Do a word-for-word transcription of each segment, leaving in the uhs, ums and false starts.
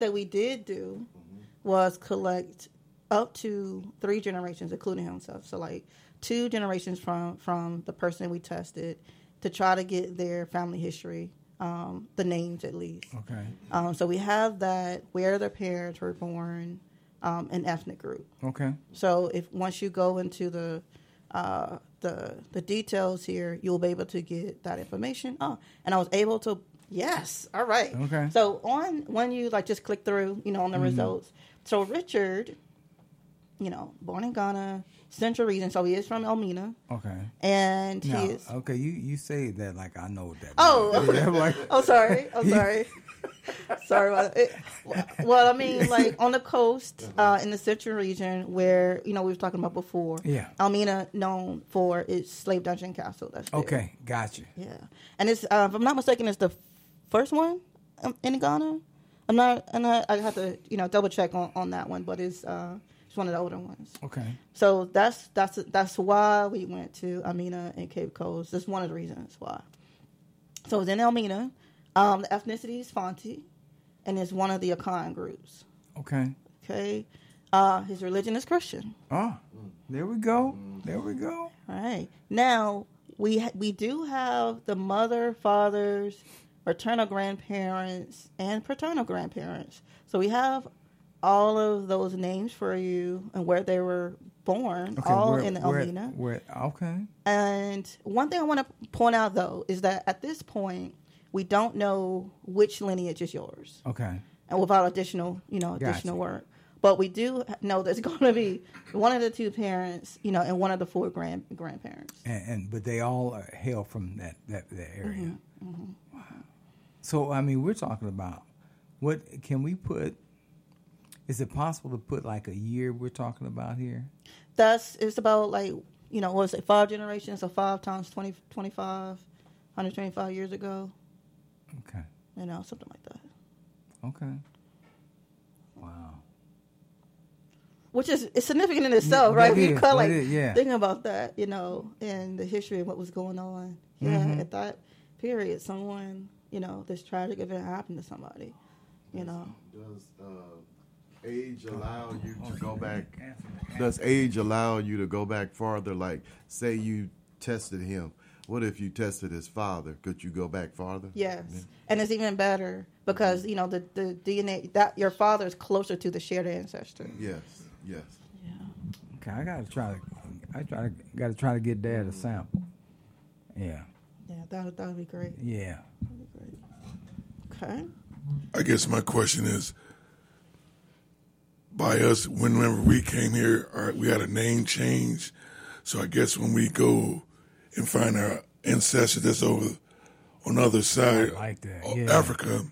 that we did do mm-hmm. was collect up to three generations, including himself. So like two generations from, from the person we tested to try to get their family history, um, the names at least. Okay. Um, so we have that, where their parents were born, um, an ethnic group. Okay. So if once you go into the uh, the the details here, you'll be able to get that information. Oh, and I was able to, yes, all right. Okay. So on when you like just click through, you know, on the mm-hmm. results. So Richard, you know, born in Ghana, Central Region. So he is from Elmina. Okay. And now, he is. Okay, you, you say that like I know what that. Oh. Yeah, like, oh, sorry. I'm sorry. Sorry about it. Well, I mean, like on the coast, uh, in the Central Region, where you know we were talking about before. Yeah. Elmina, known for its slave dungeon castle. That's there. Okay, gotcha. Yeah, and it's uh, if I'm not mistaken, it's the first one in Ghana. I'm not, and I, I have to you know double check on, on that one, but it's uh, it's one of the older ones. Okay. So that's that's that's why we went to Elmina and Cape Coast. That's one of the reasons why. So it's in Elmina. Um, the ethnicity is Fanti, and it's one of the Akan groups. Okay. Okay. Uh, his religion is Christian. Oh, there we go. There we go. All right. Now, we ha- we do have the mother, fathers, maternal grandparents, and paternal grandparents. So we have all of those names for you and where they were born, okay, all where, in Elmina. Where, where, okay. And one thing I want to point out, though, is that at this point, we don't know which lineage is yours. Okay. And without additional, you know, additional gotcha. work. But we do know there's going to be one of the two parents, you know, and one of the four grand grandparents. And, and but they all are hail from that, that, that area. Mm-hmm. Mm-hmm. Wow. So, I mean, we're talking about what can we put? Is it possible to put like a year we're talking about here? That's, it's about like, you know, what is it, five generations, so five times twenty, twenty-five, one hundred twenty-five years ago. Okay. You know, something like that. Okay. Wow. Which is it's significant in itself, yeah, right? Is, you kind of like is, yeah. thinking about that, you know, and the history of what was going on. Yeah, mm-hmm. at that period, someone, you know, this tragic event happened to somebody, you know. Does uh, age allow you to go back? Does age allow you to go back farther? Like, say you tested him. What if you tested his father? Could you go back farther? Yes, yeah. And it's even better because you know the, the D N A that your father is closer to the shared ancestor. Yes, yes. Yeah. Okay, I gotta try to. I try to gotta try to get Dad a sample. Yeah. Yeah, that that would be great. Yeah. That would be great. Okay. I guess my question is, by us, whenever we came here, our, we had a name change. So I guess when we go and find our ancestors that's over on the other side like that. of Yeah. Africa.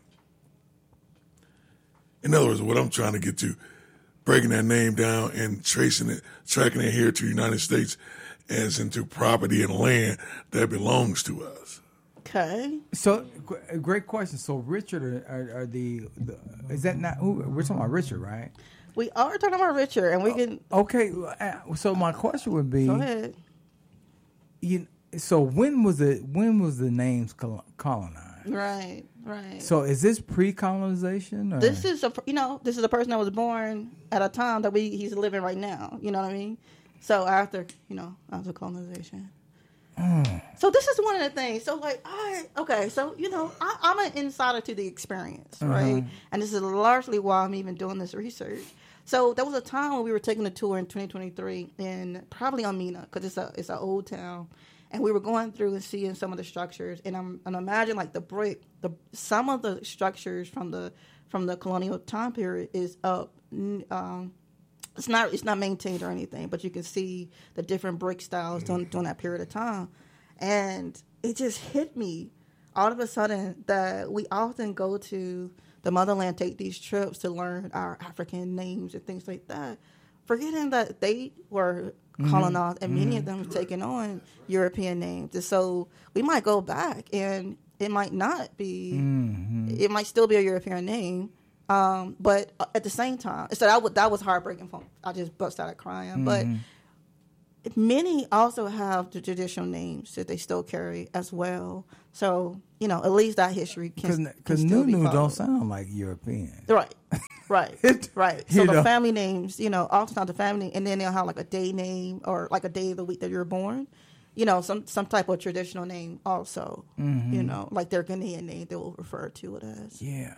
In other words, what I'm trying to get to, breaking that name down and tracing it, tracking it here to the United States as into property and land that belongs to us. Okay. So, great question. So, Richard, are, are, are the, the is that not who we're talking about? Richard, right? We are talking about Richard, and we can. Okay. So, my question would be. Go ahead. You, so when was it? When was the names colonized? Right, right. So is this pre-colonization? Or? This is a you know this is a person that was born at a time that we he's living right now. You know what I mean? So after you know after colonization. Mm. So this is one of the things. So like I okay. So you know I, I'm an insider to the experience, uh-huh. right? And this is largely why I'm even doing this research. So there was a time when we were taking a tour in twenty twenty-three in probably Elmina because it's a it's an old town, and we were going through and seeing some of the structures, and I'm and imagine like the brick, the some of the structures from the from the colonial time period is up. Um, it's not it's not maintained or anything, but you can see the different brick styles during during that period of time, and it just hit me all of a sudden that we often go to the motherland, take these trips to learn our African names and things like that, forgetting that they were colonized, mm-hmm. and many mm-hmm. of them have taken on European names. And so we might go back and it might not be, mm-hmm. it might still be a European name, um, but at the same time, so that, w- that was heartbreaking for me. I just bust out crying. Mm-hmm. But many also have the traditional names that they still carry as well. So, you know, at least that history can Because can still be Nunu don't followed. sound like European. Right, right, right. So You the know. family names, you know, oftentimes the family name, and then they'll have like a day name or like a day of the week that you're born. You know, some some type of traditional name also. Mm-hmm. You know, like their Ghanaian name, they will refer to it as. Yeah.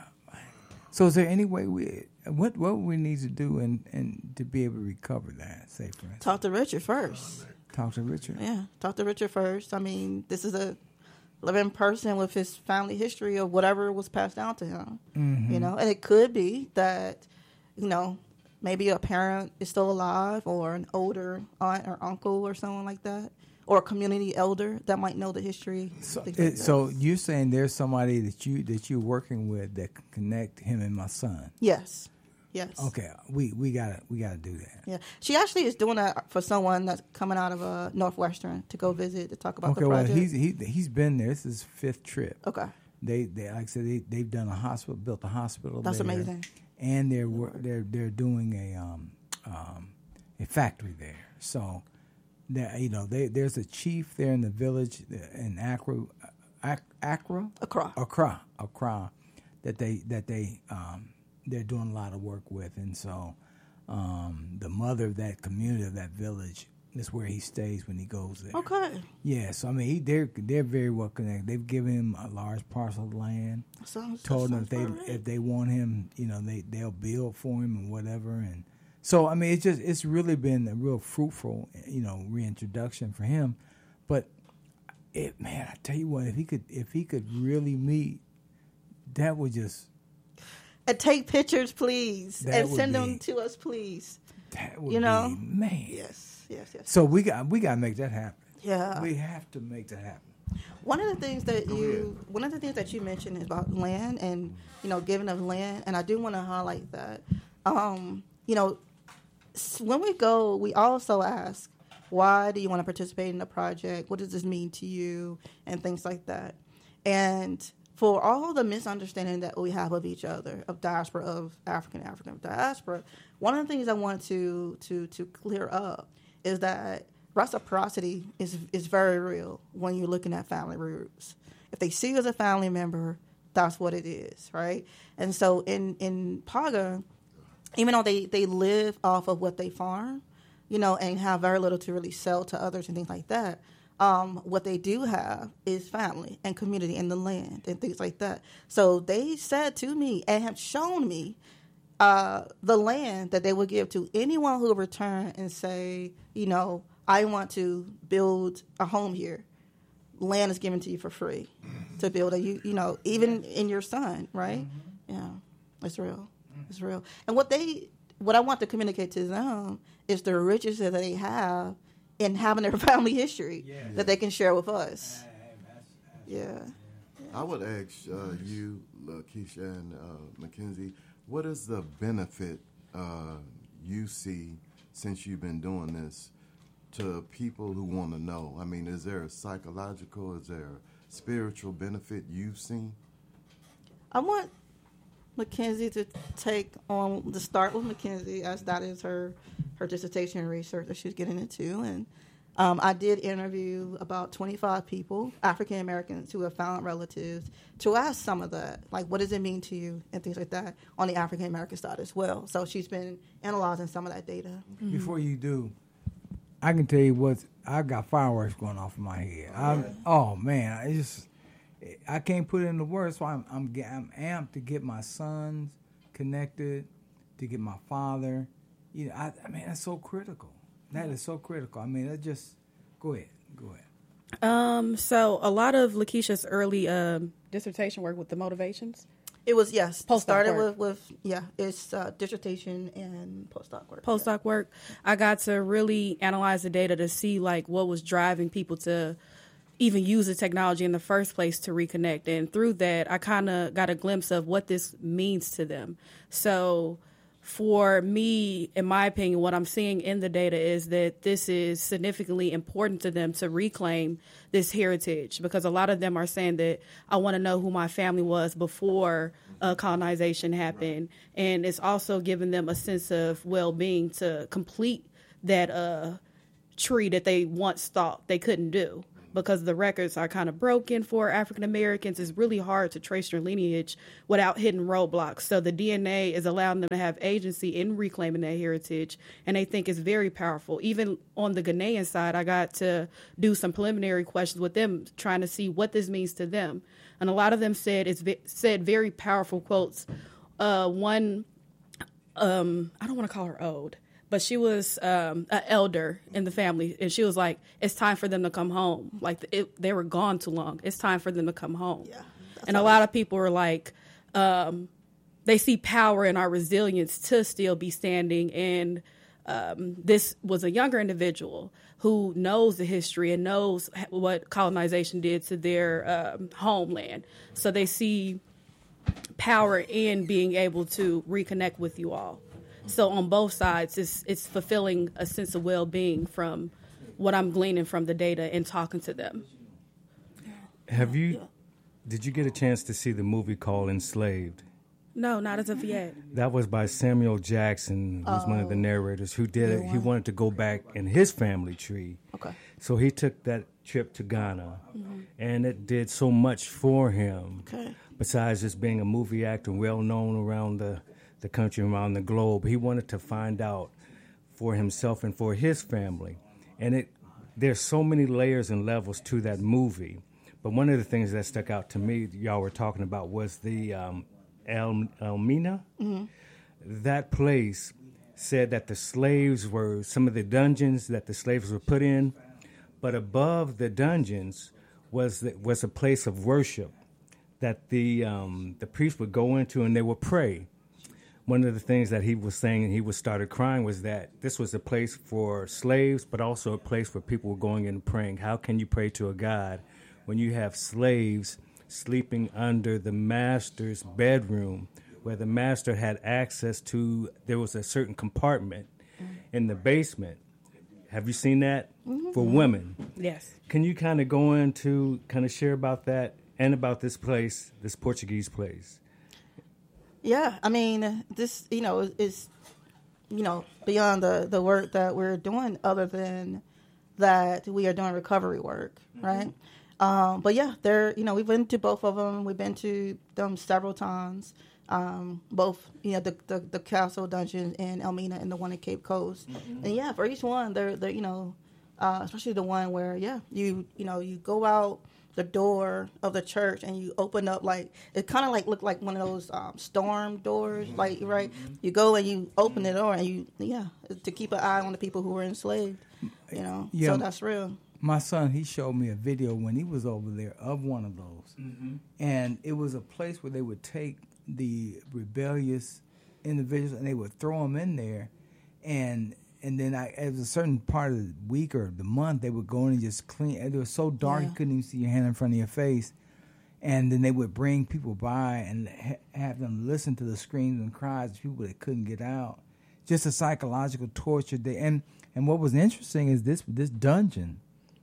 So is there any way we what what we need to do and, and to be able to recover that? Say for instance, Talk to Richard first. talk to Richard. Yeah, talk to Richard first. I mean, this is a living person with his family history of whatever was passed down to him. Mm-hmm. You know, and it could be that, you know, maybe a parent is still alive or an older aunt or uncle or someone like that, or a community elder that might know the history. So, things like it, so that. you're saying there's somebody that you that you're working with that can connect him and my son. Yes, yes. Okay, we we gotta we gotta do that. Yeah, she actually is doing that for someone that's coming out of uh, Northwestern to go visit to talk about Okay, the well project. he's he he's been there. This is his fifth trip. okay, They they like I said they they've done a hospital, built a hospital. That's there, amazing. And they're wor- they're they're doing a um um a factory there. So there you know they there's a chief there in the village in Accra, Ac- Accra, Accra. Accra, Accra, that they that they um they're doing a lot of work with, and so um the mother of that community of that village is where he stays when he goes there. Okay, Yeah, so I mean, he, they're they're very well connected. They've given him a large parcel of land. sounds, Told that him if sounds they about right. if they want him, you know, they they'll build for him and whatever. And so I mean, it's just it's really been a real fruitful, you know, reintroduction for him. But it, man, I tell you what, if he could if he could really meet, that would just And take pictures, please, That and would send be- them to us, please. that would You know? be, man. Yes, yes, yes. So we got we got to make that happen. Yeah. We have to make that happen. One of the things that Go you, one of the things that you mentioned is about land and, you know, giving of land, and I do want to highlight that. Um, you know, s- when we go, we also ask, why do you want to participate in the project? What does this mean to you? And things like that. And for all the misunderstanding that we have of each other, of diaspora, of African African diaspora, one of the things I want to to to clear up is that reciprocity is is very real when you're looking at family roots. If they see you as a family member, that's what it is, right? And so in in Paga, even though they, they live off of what they farm, you know, and have very little to really sell to others and things like that, um, what they do have is family and community and the land and things like that. So they said to me and have shown me uh, the land that they would give to anyone who would return and say, you know, I want to build a home here. Land is given to you for free to build a, you, you know, even in your son, right? Yeah, it's real. It's real. And what they, what I want to communicate to them is the riches that they have in having their family history Yeah. that they can share with us. Yeah. I would ask uh, you, Lakeisha and uh, Mackenzie, what is the benefit uh, you see since you've been doing this to people who want to know? I mean, is there a psychological, is there a spiritual benefit you've seen? I want Mackenzie to take on the start with Mackenzie, as that is her her dissertation and research that she's getting into. And um, I did interview about twenty-five people, African Americans, who have found relatives, to ask some of that, like, what does it mean to you, and things like that, on the African American side as well. So she's been analyzing some of that data. Before you do, I can tell you what I got fireworks going off in my head. I'm, oh man, I just I can't put it into words. So I'm I'm ge- I'm amped to get my sons connected, to get my father. You know, I, I mean that's so critical. That is so critical. I mean, that just go ahead, go ahead. Um, so a lot of Lakeisha's early um, dissertation work with the motivations. It was, yes, Postdoc started work. with, with, yeah, it's uh, dissertation and postdoc work. postdoc work, I got to really analyze the data to see like what was driving people to even use the technology in the first place to reconnect. And through that, I kind of got a glimpse of what this means to them. So for me, in my opinion, what I'm seeing in the data is that this is significantly important to them to reclaim this heritage, because a lot of them are saying that I want to know who my family was before uh, colonization happened. And it's also giving them a sense of well-being to complete that uh, tree that they once thought they couldn't do. because the records are kind of broken for African Americans. It's really hard to trace your lineage without hitting roadblocks. So the D N A is allowing them to have agency in reclaiming their heritage, and they think it's very powerful. Even on the Ghanaian side, I got to do some preliminary questions with them, trying to see what this means to them. And a lot of them said it's said very powerful quotes. Uh, one, um, I don't want to call her old, but she was um, an elder in the family, and she was like, "It's time for them to come home. Like it, they were gone too long. It's time for them to come home." Yeah, and a lot of people were like, um, they see power in our resilience to still be standing. And um, this was a younger individual who knows the history and knows what colonization did to their um, homeland. So they see power in being able to reconnect with you all. So on both sides, it's it's fulfilling a sense of well-being from what I'm gleaning from the data and talking to them. Have you, did you get a chance to see the movie called Enslaved? No, not as of yet. That was by Samuel Jackson, who's oh. one of the narrators, who did it. He wanted to go back in his family tree. Okay. So he took that trip to Ghana, mm-hmm. and it did so much for him. Okay. Besides just being a movie actor, well known around the, the country, around the globe, he wanted to find out for himself and for his family. And it there's so many layers and levels to that movie. But one of the things that stuck out to me, y'all were talking about, was the um, El, Elmina. Mm-hmm. That place said that the slaves were, some of the dungeons that the slaves were put in, but above the dungeons was the, was a place of worship that the um, the priests would go into, and they would pray. One of the things that he was saying, and he was started crying, was that this was a place for slaves, but also a place where people were going in and praying. How can you pray to a God when you have slaves sleeping under the master's bedroom, where the master had access to? There was a certain compartment mm-hmm. in the basement. Have you seen that? Mm-hmm. For women? Yes. Can you kind of go into, kind of share about that and about this place, this Portuguese place? Yeah, I mean, this, you know, is, you know, beyond the, the work that we're doing, other than that we are doing recovery work, mm-hmm. right? Um, but yeah, there, you know, we've been to both of them. We've been to them several times. Um, both, you know, the, the, the Castle Dungeon in Elmina and the one in Cape Coast. Mm-hmm. And yeah, for each one, they're, they're you know, uh, especially the one where, yeah, you, you know, you go out the door of the church and you open up, like, it kind of like looked like one of those um, storm doors, mm-hmm. like, right? You go and you open the door and you, yeah, to keep an eye on the people who were enslaved, you know, yeah. So that's real. My son, he showed me a video when he was over there of one of those. Mm-hmm. And it was a place where they would take the rebellious individuals and they would throw them in there. And and then I, at a certain part of the week or the month, they would go in and just clean. It was so dark, yeah. You couldn't even see your hand in front of your face. And then they would bring people by and ha- have them listen to the screams and cries of people that couldn't get out. Just a psychological torture. They, and, and what was interesting is this this dungeon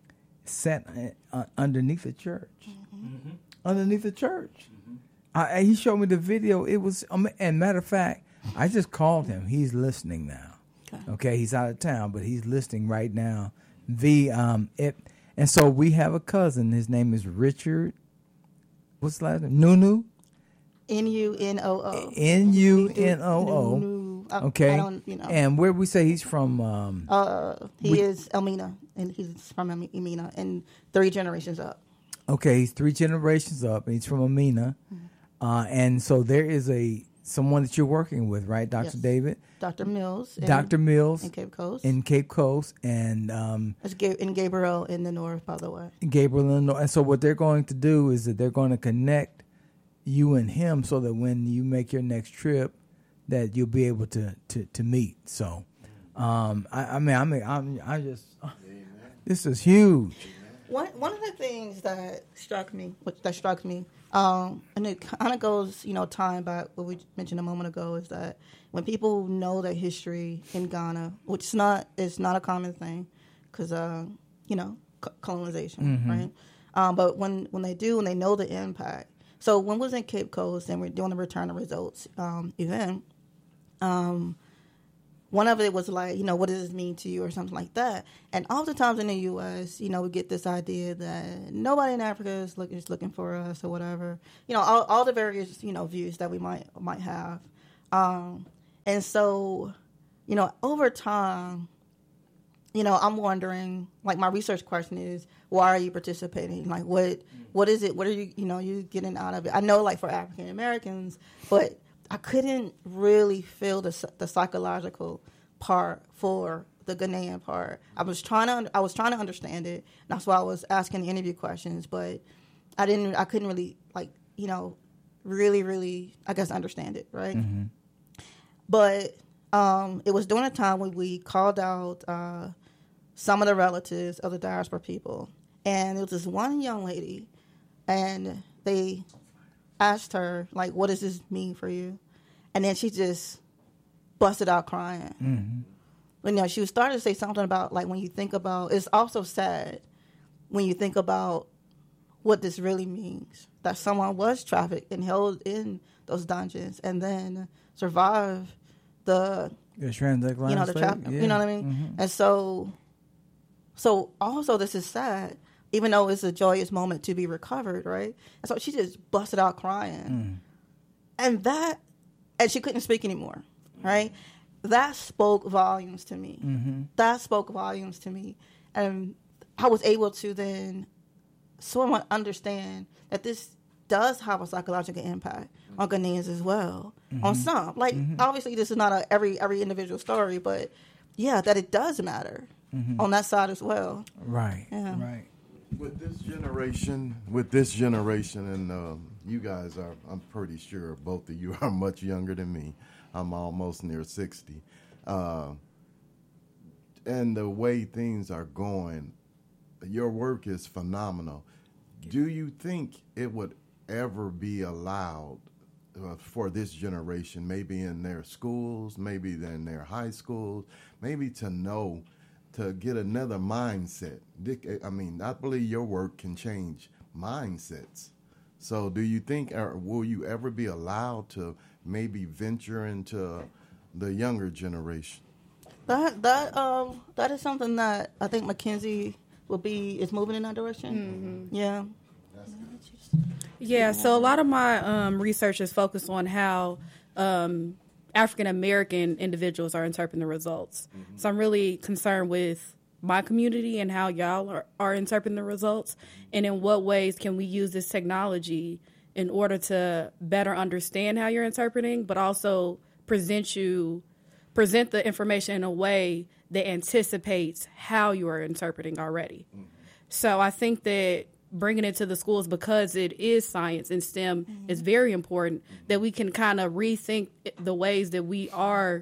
sat uh, underneath the church. Mm-hmm. Underneath the church. Mm-hmm. I, he showed me the video. It was, um, and matter of fact, I just called him. He's listening now. Okay. Okay, he's out of town, but he's listening right now. The um, it, and so we have a cousin. His name is Richard. What's the last name? Nunu. N U N O O. N U N O O. Okay. I don't, you know. And where we say he's from? Um, uh, he we, is Elmina, and he's from Elmina, and three generations up. Okay, he's three generations up, and he's from Elmina. Mm-hmm. Uh, and so there is a someone that you're working with, right, Doctor Yes. David? Doctor Mills. In, Doctor Mills. In Cape Coast. In Cape Coast. And um, it's Ga- in Gabriel in the north, by the way. Gabriel in the north. And so what they're going to do is that they're going to connect you and him so that when you make your next trip, that you'll be able to, to, to meet. So, um, I, I mean, I mean, I'm, I just, uh, this is huge. One one of the things that struck me, which that struck me, um, and it kind of goes, you know, time back what we mentioned a moment ago, is that when people know their history in Ghana, which is not it's not a common thing, because uh, you know, c- colonization, mm-hmm. right? Um, but when when they do, and they know the impact. So when we was in Cape Coast and we're doing the return of results um, event, um, one of it was like, you know, what does this mean to you or something like that. And oftentimes in the U S, you know, we get this idea that nobody in Africa is, look, is looking for us or whatever. You know, all, all the various, you know, views that we might might have. Um, and so, you know, over time, you know, I'm wondering, like, my research question is, why are you participating? Like, what what is it? What are you, you know, you getting out of it? I know, like, for African Americans, but I couldn't really feel the the psychological part for the Ghanaian part. I was trying to I was trying to understand it. That's why I was asking the interview questions, but I didn't. I couldn't really like you know really really I guess understand it, right? Mm-hmm. But um, it was during a time when we called out uh, some of the relatives of the diaspora people, and it was this one young lady, and they asked her, like, what does this mean for you? And then she just busted out crying. Mm-hmm. But, you know, she was starting to say something about, like, when you think about, it's also sad when you think about what this really means, that someone was trafficked and held in those dungeons and then survived the, the transatlantic, you know, the traffic, yeah. You know what I mean? Mm-hmm. And so, so also this is sad, even though it's a joyous moment to be recovered, right? And so she just busted out crying. Mm. And that, and she couldn't speak anymore, right? That spoke volumes to me. Mm-hmm. That spoke volumes to me. And I was able to then sort of understand that this does have a psychological impact on Ghanaians as well, mm-hmm. on some. Like, mm-hmm. obviously this is not a every every individual story, but yeah, that it does matter mm-hmm. on that side as well. Right, yeah. right. With this generation, with this generation, and um, you guys are, I'm pretty sure both of you are much younger than me. I'm almost near sixty. Uh, and the way things are going, your work is phenomenal. Do you think it would ever be allowed uh, for this generation, maybe in their schools, maybe in their high schools, maybe to know, to get another mindset? I mean, I believe your work can change mindsets. So do you think, or will you ever be allowed to maybe venture into the younger generation? That that um that is something that I think McKinsey will be is moving in that direction. Mm-hmm. Yeah. Yeah. So a lot of my um, research is focused on how um, African American individuals are interpreting the results. Mm-hmm. So I'm really concerned with my community and how y'all are, are interpreting the results, and in what ways can we use this technology in order to better understand how you're interpreting, but also present you present the information in a way that anticipates how you are interpreting already. Mm-hmm. So I think that bringing it to the schools, because it is science and STEM, mm-hmm. is very important, that we can kind of rethink the ways that we are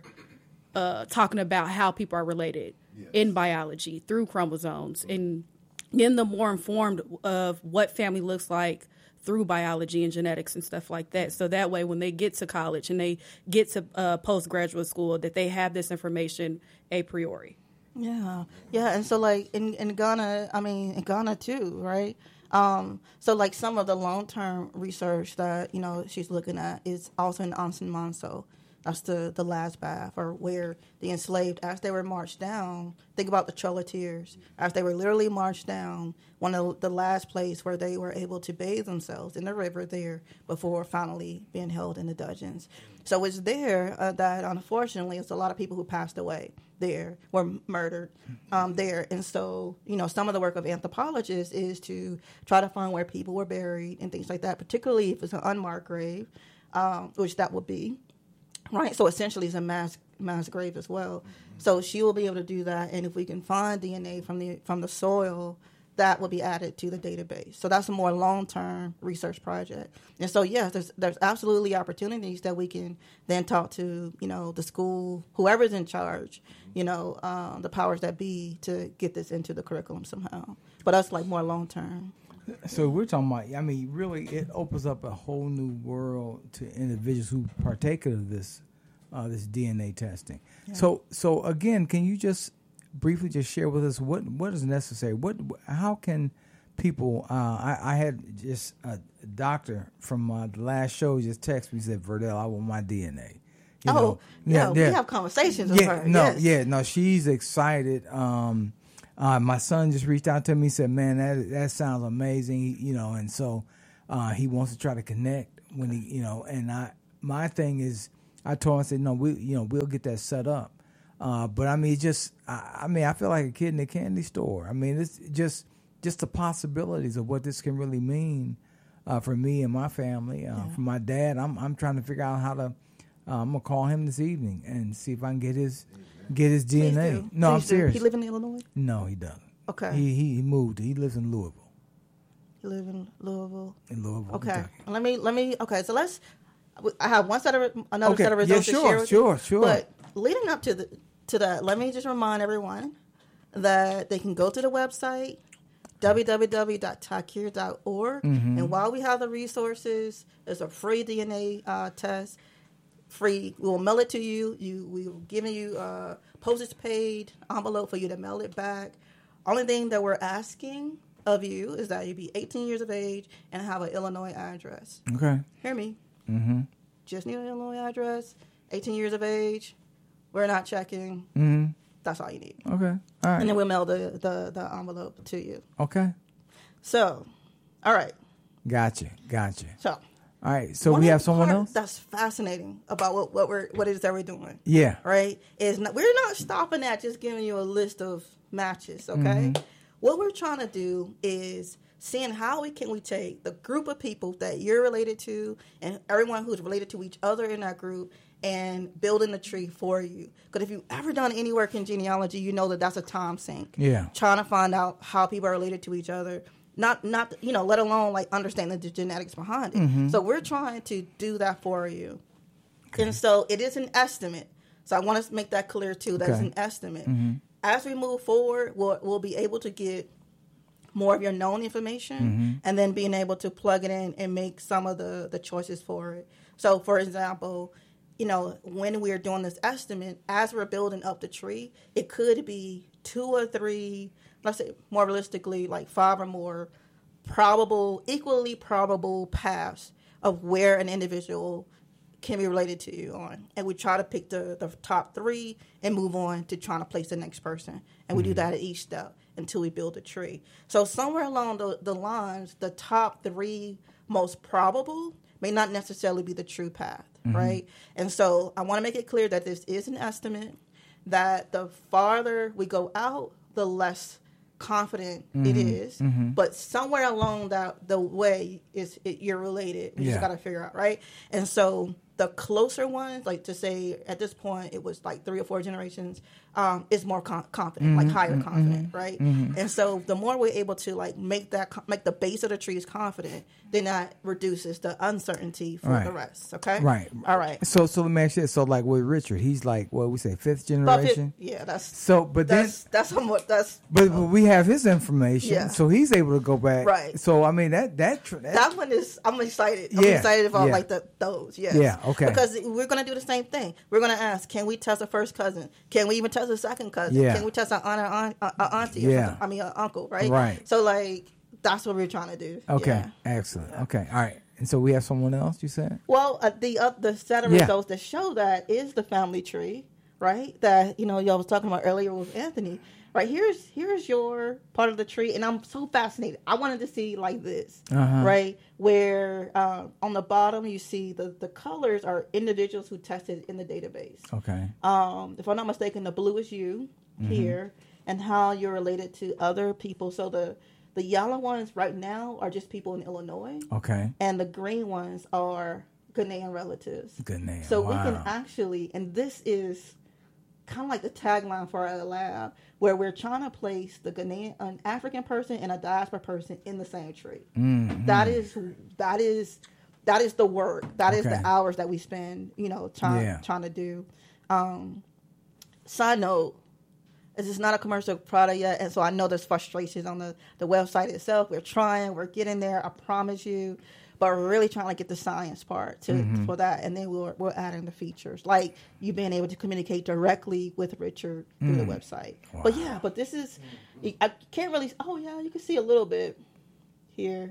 uh, talking about how people are related yes. in biology through chromosomes, mm-hmm. and getting them more informed of what family looks like through biology and genetics and stuff like that. So that way, when they get to college and they get to uh, postgraduate school, that they have this information a priori. Yeah, yeah, and so like in, in Ghana, I mean in Ghana too, right? Um, so like some of the long term research that you know she's looking at is also in Anson Manso. That's the, the last bath, or where the enslaved, as they were marched down, think about the Trail of Tears, as they were literally marched down, one of the last place where they were able to bathe themselves in the river there before finally being held in the dungeons. So it's there uh, that, unfortunately, it's a lot of people who passed away there, were murdered um, there. And so, you know, some of the work of anthropologists is to try to find where people were buried and things like that, particularly if it's an unmarked grave, um, which that would be. Right, so essentially it's a mass mass grave as well. Mm-hmm. So she will be able to do that, and if we can find D N A from the from the soil, that will be added to the database. So that's a more long term research project. And so yes, there's there's absolutely opportunities that we can then talk to you know the school, whoever's in charge, you know um, the powers that be, to get this into the curriculum somehow. But that's like more long term. So we're talking about, I mean, really, it opens up a whole new world to individuals who partake of this, uh, this D N A testing. Yeah. So, so again, can you just briefly just share with us what, what is necessary? What, how can people? Uh, I, I had just a doctor from uh, the last show just text me, said, "Verdell, I want my D N A." You oh, know, yeah, we have conversations with yeah, her. no, yes. yeah, no, she's excited. Um, uh, my son just reached out to me, said, "Man, that that sounds amazing," he, you know, and so uh, he wants to try to connect when he, you know, and I, my thing is, I told him, I said, "No, we, you know, we'll get that set up." Uh, but I mean, it just, I, I mean, I feel like a kid in a candy store. I mean, it's just, just the possibilities of what this can really mean uh, for me and my family. Uh, yeah. For my dad, I'm, I'm trying to figure out how to. Uh, I'm gonna call him this evening and see if I can get his, get his D N A. Do. No, Please I'm do. serious. He live in Illinois? No, he doesn't. Okay. He he, he moved. He lives in Louisville. He live in Louisville. In Louisville. Okay. Kentucky. Let me let me. Okay, so let's. I have one set of another Okay. set of results Yeah, sure, to share with sure, you. sure. But leading up to the to that, let me just remind everyone that they can go to the website w w w dot takir dot org, Mm-hmm. and while we have the resources, there's a free D N A uh, test. Free, we will mail it to you. You, we will give you a postage paid envelope for you to mail it back. Only thing that we're asking of you is that you be eighteen years of age and have an Illinois address. Okay. Hear me? Mm-hmm. Just need an Illinois address. eighteen years of age. We're not checking. Mm-hmm. That's all you need. Okay. All right. And then we'll mail the, the, the envelope to you. Okay. So, all right. Gotcha. Gotcha. So, all right. So one we of have the someone part else. that's fascinating about what what we're what it is that we're doing. Yeah. Right. Is not, we're not stopping at just giving you a list of matches. Okay. Mm-hmm. What we're trying to do is seeing how we can we take the group of people that you're related to and everyone who's related to each other in that group and building a tree for you. Because if you've ever done any work in genealogy, you know that that's a time sink. Yeah. Trying to find out how people are related to each other. Not, not you know, let alone like understanding the genetics behind it. Mm-hmm. So we're trying to do that for you. Okay. And so it is an estimate. So I want to make that clear too. That okay. it's an estimate. Mm-hmm. As we move forward, we'll, we'll be able to get more of your known information mm-hmm. and then being able to plug it in and make some of the, the choices for it. So, for example, you know, when we're doing this estimate, as we're building up the tree, it could be two or three, let's say more realistically, like five or more probable, equally probable paths of where an individual can be related to you on. And we try to pick the, the top three and move on to trying to place the next person. And we mm-hmm. do that at each step until we build a tree. So somewhere along the, the lines, the top three most probable may not necessarily be the true path, mm-hmm. right? And so I want to make it clear that this is an estimate, that the farther we go out, the less confident mm-hmm. it is. Mm-hmm. But somewhere along that the way is it, you're related. You yeah. just got to figure out, right? And so the closer ones, like to say at this point it was like three or four generations, um, is more com- confident, mm-hmm. like higher mm-hmm. confident, right? Mm-hmm. And so the more we're able to like make that make the base of the trees confident, then that reduces the uncertainty for right. the rest. Okay, right? All right. So so let me ask you this. So like with Richard, he's like what we say fifth generation. Fifth, yeah, that's so. But that's, then that's somewhat that's. But, but we have his information, yeah. so he's able to go back. Right. So I mean that that that, that one is. I'm excited. I'm yeah, excited about yeah. like the those. Yes. Yeah. Okay. Because we're gonna do the same thing. We're gonna ask, can we test a first cousin? Can we even test a second cousin? Yeah. Can we test an aunt or aunt, uh, uh, auntie? Yeah. Or something? I mean, an uncle, right? Right. So like that's what we're trying to do. Okay. Yeah. Excellent. Okay. All right. And so we have someone else. You said. Well, uh, the uh, the set of Yeah. results that show that is the family tree, right? That you know y'all was talking about earlier with Anthony. Right, here's here's your part of the tree, and I'm so fascinated. I wanted to see like this, Uh-huh. right, where uh, on the bottom you see the, the colors are individuals who tested in the database. Okay. Um, if I'm not mistaken, the blue is you Mm-hmm. here, and how you're related to other people. So the the yellow ones right now are just people in Illinois, Okay. and the green ones are Ghanaian relatives. Good name. So wow. we can actually, and this is kind of like the tagline for our lab, where we're trying to place the Ghanaian, an African person and a diaspora person in the same tree. Mm-hmm. That is that is that is the work. That is Okay. the hours that we spend, you know, trying Yeah. trying to do. Um, side note. This is not a commercial product yet, and so I know there's frustrations on the, the website itself. We're trying, we're getting there, I promise you. But we're really trying to get the science part to Mm-hmm. for that, and then we're we're adding the features, like you being able to communicate directly with Richard through Mm. the website. Wow. But yeah, but this is I can't really. Oh yeah, you can see a little bit here,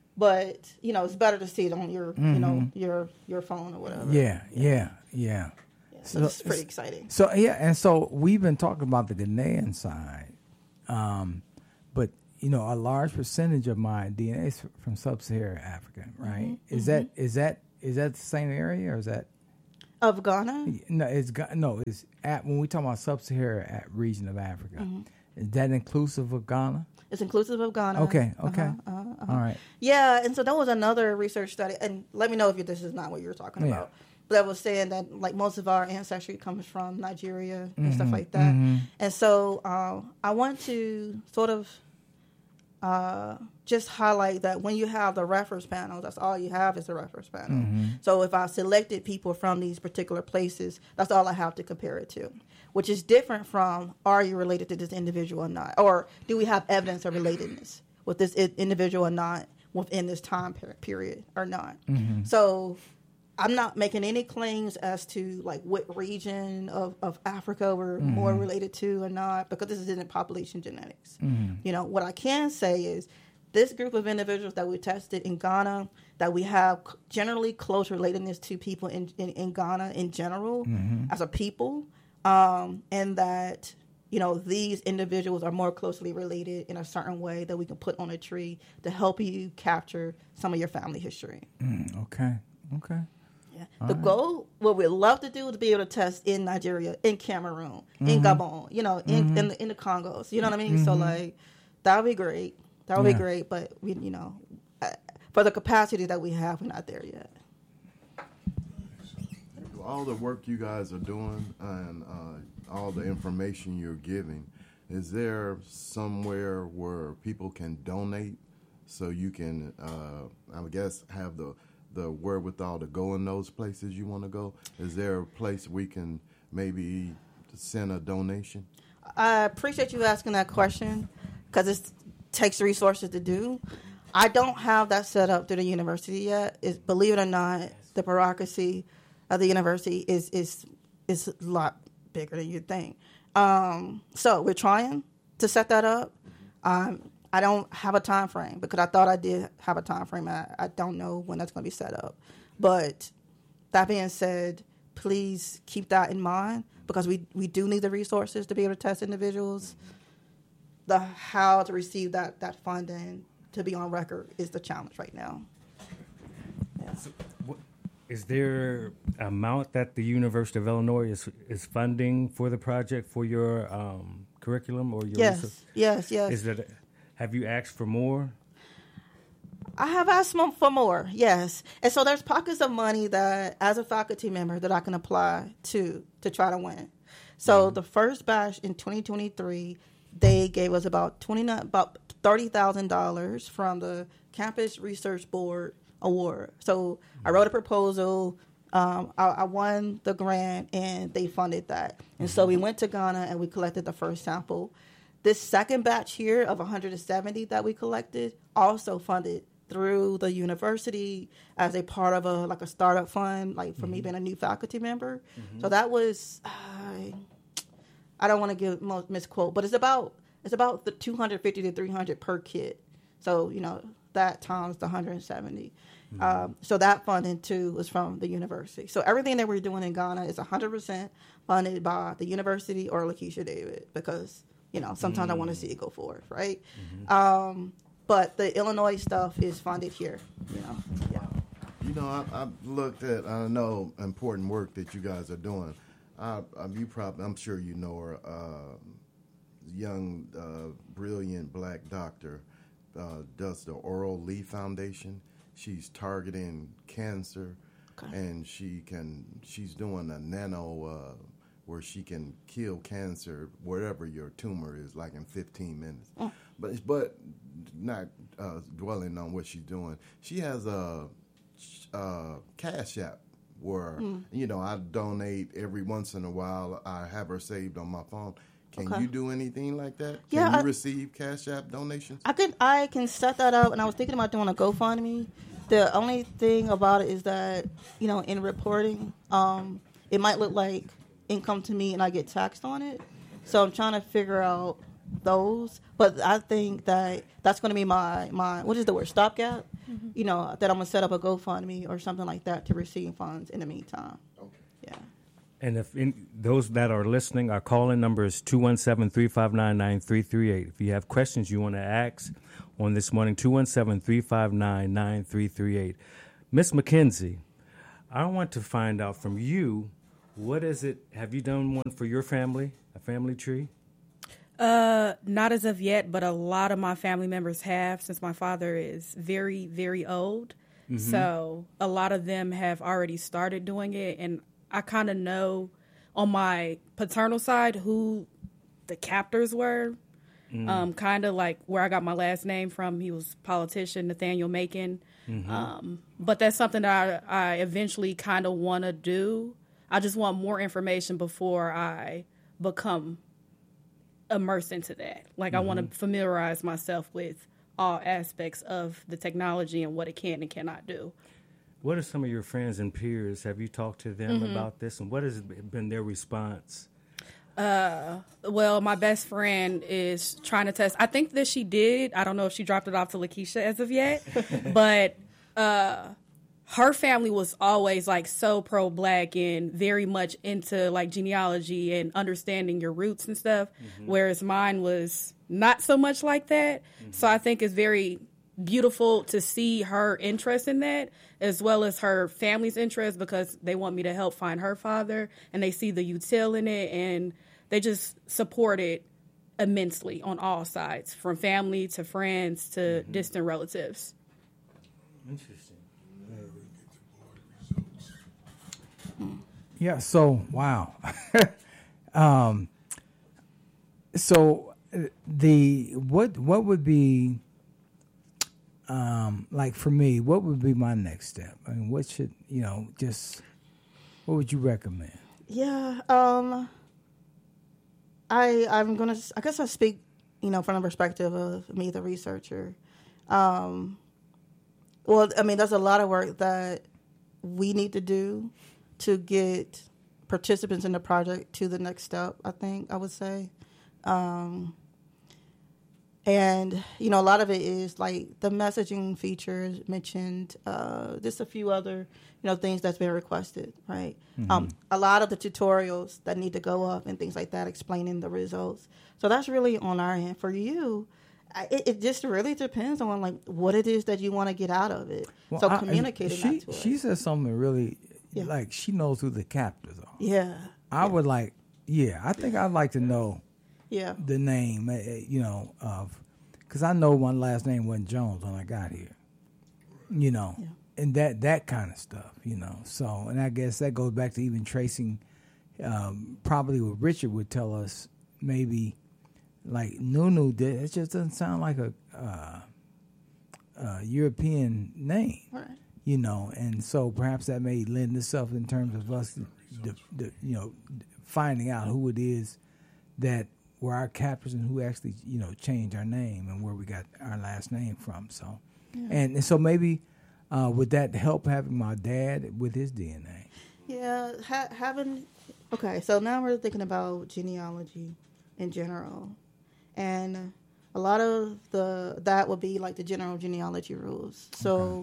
but you know it's better to see it on your Mm-hmm. you know your your phone or whatever. Yeah. Yeah. Yeah. So it's pretty exciting. So yeah, and so we've been talking about the Ghanaian side, um, but you know, a large percentage of my D N A is from sub-Saharan Africa, right? Mm-hmm. Is that is that is that the same area, or is that of Ghana? No, it's no, it's at when we talk about sub-Saharan region of Africa. Mm-hmm. Is that inclusive of Ghana? It's inclusive of Ghana. Okay, okay, uh-huh, uh-huh, uh-huh. All right. Yeah, and so that was another research study, and let me know if you, this is not what you're talking yeah. about. That was saying that like most of our ancestry comes from Nigeria and mm-hmm, stuff like that. Mm-hmm. And so uh, I want to sort of uh, just highlight that when you have the reference panel, that's all you have is the reference panel. Mm-hmm. So if I selected people from these particular places, that's all I have to compare it to, which is different from are you related to this individual or not? Or do we have evidence of relatedness with this individual or not within this time period or not? Mm-hmm. So I'm not making any claims as to like what region of, of Africa we're mm-hmm. more related to or not, because this isn't population genetics. Mm-hmm. You know, what I can say is this group of individuals that we tested in Ghana, that we have generally close relatedness to people in, in, in Ghana in general mm-hmm. as a people, um, and that, you know, these individuals are more closely related in a certain way that we can put on a tree to help you capture some of your family history. Mm, okay, okay. Yeah. The right. goal, what we'd love to do is be able to test in Nigeria, in Cameroon, mm-hmm. in Gabon, you know, in, mm-hmm. in, the, in the Congos. You know what I mean? Mm-hmm. So, like, that would be great. That would yeah. be great. But, we, you know, for the capacity that we have, we're not there yet. All the work you guys are doing and uh, all the information you're giving, is there somewhere where people can donate so you can, uh, I guess, have the the wherewithal to go in those places you want to go? Is there a place we can maybe send a donation? I appreciate you asking that question because it takes resources to do. I don't have that set up through the university yet. It's, believe it or not, the bureaucracy of the university is is is a lot bigger than you'd think. Um, so we're trying to set that up. Um, I don't have a time frame because I thought I did have a time frame. I, I don't know when that's going to be set up. But that being said, please keep that in mind because we, we do need the resources to be able to test individuals. The how to receive that, that funding to be on record is the challenge right now. Yeah. So, what, is there an amount that the University of Illinois is is funding for the project for your um, curriculum or your yes, research? Yes, yes, Is that have you asked for more? I have asked for more, yes. And so there's pockets of money that, as a faculty member, that I can apply to to try to win. So mm-hmm. the first batch in twenty twenty-three, they gave us about twenty nine, about thirty thousand dollars from the Campus Research Board Award. So mm-hmm. I wrote a proposal. Um, I, I won the grant, and they funded that. And mm-hmm. so we went to Ghana, and we collected the first sample. This second batch here of one hundred seventy that we collected also funded through the university as a part of a like a startup fund, like for mm-hmm. me being a new faculty member. Mm-hmm. So that was, uh, I don't want to give misquote, but it's about it's about the two hundred fifty to three hundred per kit. So you know that times the one hundred seventy. Mm-hmm. Um, so that funding too was from the university. So everything that we're doing in Ghana is one hundred percent funded by the university or Lakeisha David because. You know, sometimes mm. I want to see it go forward, right? Mm-hmm. Um, but the Illinois stuff is funded here, you know. Yeah. You know, I, I've looked at, I know important work that you guys are doing. I, I, you probably, I'm sure you know her, uh, young, uh, brilliant black doctor, uh, does the Oral Lee Foundation. She's targeting cancer, okay. and she can, she's doing a nano, uh, where she can kill cancer, wherever your tumor is, like in fifteen minutes. Mm. But but not uh, dwelling on what she's doing. She has a, a Cash App where, mm. you know, I donate every once in a while. I have her saved on my phone. Can okay. you do anything like that? Yeah, Can you I, receive Cash App donations? I can, I can set that up, and I was thinking about doing a GoFundMe. The only thing about it is that, you know, in reporting, um, it might look like income to me and I get taxed on it. So I'm trying to figure out those. But I think that that's going to be my, my, what is the word, stopgap? Mm-hmm. You know, that I'm going to set up a GoFundMe or something like that to receive funds in the meantime. Okay. Yeah. And if in, those that are listening, our call-in number is two one seven, three five nine, nine three three eight. If you have questions you want to ask on this morning, two one seven, three five nine, nine three three eight. Miss McKenzie, I want to find out from you, what is it, have you done one for your family, a family tree? Uh, not as of yet, but a lot of my family members have, since my father is very, very old. Mm-hmm. So a lot of them have already started doing it, and I kind of know on my paternal side who the captors were, mm. um, kind of like where I got my last name from. He was politician Nathaniel Macon. Mm-hmm. Um, but that's something that I, I eventually kind of want to do. I just want more information before I become immersed into that. Like, mm-hmm. I want to familiarize myself with all aspects of the technology and what it can and cannot do. What are some of your friends and peers? Have you talked to them mm-hmm. about this, and what has been their response? Uh, well, my best friend is trying to test. I think that she did. I don't know if she dropped it off to Lakeisha as of yet, but uh, her family was always like so pro-black and very much into like genealogy and understanding your roots and stuff, mm-hmm. whereas mine was not so much like that. Mm-hmm. So I think it's very beautiful to see her interest in that, as well as her family's interest, because they want me to help find her father, and they see the util in it, and they just support it immensely on all sides, from family to friends to mm-hmm. distant relatives. Interesting. Yeah, so wow. um so the what what would be Um, like for me, what would be my next step? I mean, what should, you know, just, what would you recommend? Yeah, um, I, I'm going to, I guess I speak, you know, from the perspective of me, the researcher. Um, well, I mean, there's a lot of work that we need to do to get participants in the project to the next step, I think I would say. Um, And, you know, a lot of it is like the messaging features mentioned, uh, just a few other, you know, things that's been requested, right? Mm-hmm. Um, a lot of the tutorials that need to go up and things like that explaining the results. So that's really on our end. For you, it, it just really depends on, like, what it is that you want to get out of it. Well, so I, communicating she, that to us. She said something really, yeah. like, she knows who the captors are. Yeah. I yeah. would like, yeah, I think I'd like to know. Yeah, the name, uh, you know, of, because I know my last name wasn't Jones when I got here, you know, yeah. and that that kind of stuff, you know. So, and I guess that goes back to even tracing, um, probably what Richard would tell us, maybe like Nunu did. It just doesn't sound like a uh, uh, European name, right. you know, and so perhaps that may lend itself in terms of us, the, the, you know, finding out who it is that were our captors and who actually, you know, changed our name and where we got our last name from. So, yeah. and, and so maybe uh, would that help having my dad with his D N A? Yeah, ha- having, okay, so now we're thinking about genealogy in general. And a lot of the, that would be like the general genealogy rules. So okay.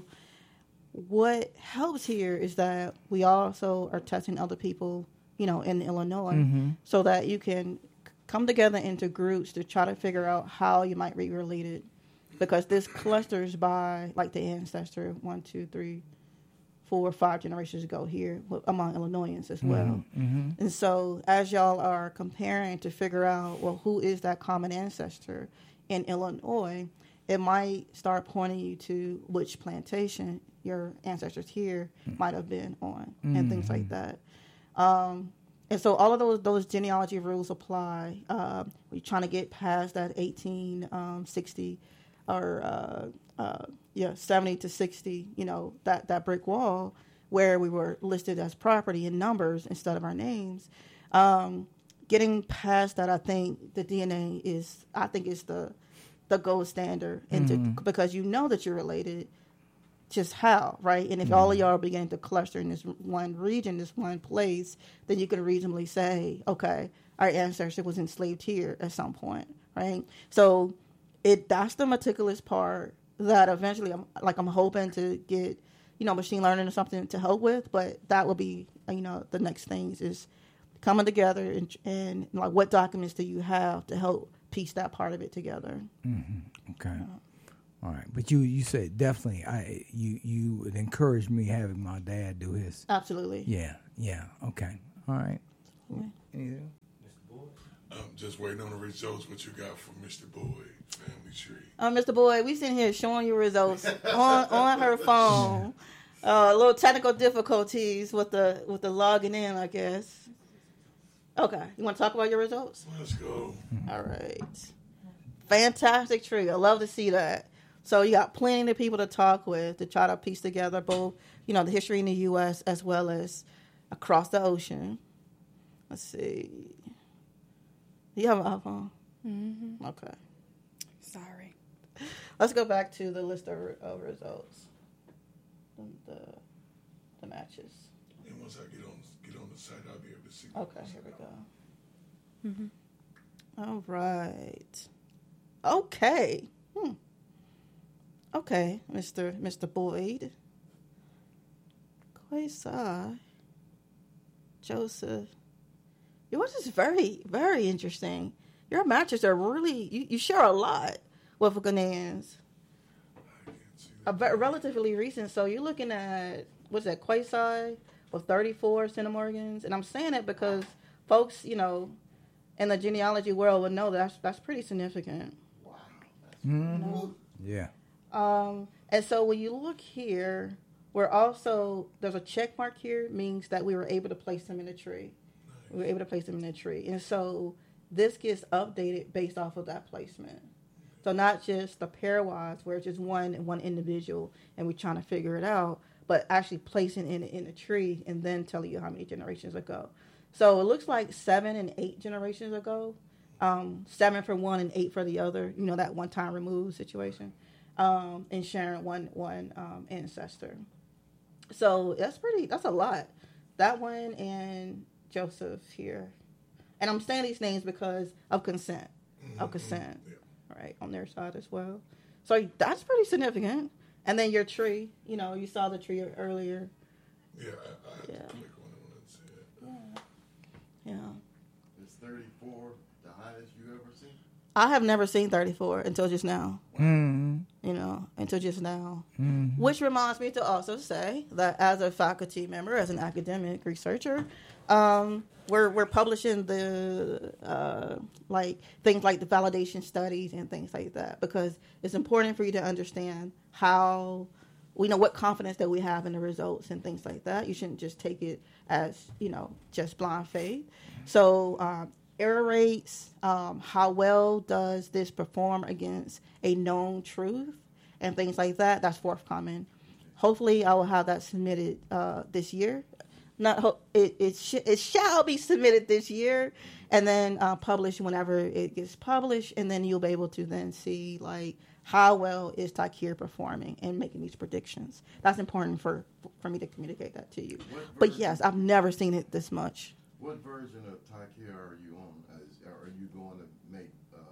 what helps here is that we also are testing other people, you know, in Illinois, mm-hmm. so that you can come together into groups to try to figure out how you might be related, because this clusters by like the ancestor one, two, three, four, five generations ago here among Illinoisans as well. Mm-hmm, mm-hmm. And so as y'all are comparing to figure out, well, who is that common ancestor in Illinois, it might start pointing you to which plantation your ancestors here mm-hmm. might have been on mm-hmm. and things like that. Um, And so all of those those genealogy rules apply. Uh, we're trying to get past that eighteen sixty or uh, uh, yeah seventy to sixty, you know, that, that brick wall where we were listed as property in numbers instead of our names. Um, getting past that, I think the D N A is I think is the the gold standard, and mm-hmm. to, because you know that you're related. Just how, right? And if mm-hmm. all of y'all are beginning to cluster in this one region, this one place, then you can reasonably say, okay, our ancestor was enslaved here at some point, right? So it that's the meticulous part that eventually, I'm like I'm hoping to get, you know, machine learning or something to help with. But that will be, you know, the next things is coming together and, and like what documents do you have to help piece that part of it together. Mm-hmm. Okay. All right, but you you said definitely I you you would encourage me having my dad do his. Absolutely. Yeah, yeah. Okay. All right. Yeah. Anything? I'm just waiting on the results. What you got from Mister Boyd, Family Tree? Uh, Mister Boyd, we sitting here showing you results on on her phone. Uh, a little technical difficulties with the with the logging in, I guess. Okay, you want to talk about your results? Let's go. All right. Fantastic tree. I love to see that. So you got plenty of people to talk with to try to piece together both, you know, the history in the U S as well as across the ocean. Let's see. You have an iPhone? Mm-hmm. Okay. Sorry. Let's go back to the list of, of results. The, the the matches. And once I get on get on the site, I'll be able to see. Okay, here we go. Mm-hmm. All right. Okay. Hmm. Okay, Mister Mister Boyd. Quasar. Joseph. Yours is very, very interesting. Your matches are really, you, you share a lot with Ghanaians. A ve- relatively recent. So you're looking at, what's that, Quasar with thirty-four centimorgans. And I'm saying it because folks, you know, in the genealogy world would know that that's, that's pretty significant. Wow. Mm-hmm. You know? Yeah. Um, and so when you look here, we're also, there's a check mark here, means that we were able to place them in a tree. We were able to place them in a tree. And so this gets updated based off of that placement. So not just the pairwise, where it's just one and one individual, and we're trying to figure it out, but actually placing it in, in a tree and then telling you how many generations ago. So it looks like seven and eight generations ago, um, seven for one and eight for the other, you know, that one-time removed situation. Um, and sharing one one um, ancestor. So that's pretty, that's a lot. That one and Joseph here. And I'm saying these names because of consent, mm-hmm. of consent, yeah. Right, on their side as well. So that's pretty significant. And then your tree, you know, you saw the tree earlier. Yeah, I, I had yeah. to click on it when it said. Yeah. Yeah. Is thirty-four the highest you ever seen? I have never seen thirty-four until just now. Mm-hmm. You know, until just now. Mm-hmm. Which reminds me to also say that as a faculty member, as an academic researcher, um, we're we're publishing the uh, like things like the validation studies and things like that, because it's important for you to understand how we know what confidence that we have in the results and things like that. You shouldn't just take it as, you know, just blind faith. So um, error rates, um, how well does this perform against a known truth and things like that, that's forthcoming. Hopefully I will have that submitted uh, this year. Not ho- it it, sh- it shall be submitted this year, and then uh, published whenever it gets published, and then you'll be able to then see like how well is Takir performing and making these predictions. That's important for for me to communicate that to you. But yes, I've never seen it this much. What version of Takir are you on? Is, are you going to make?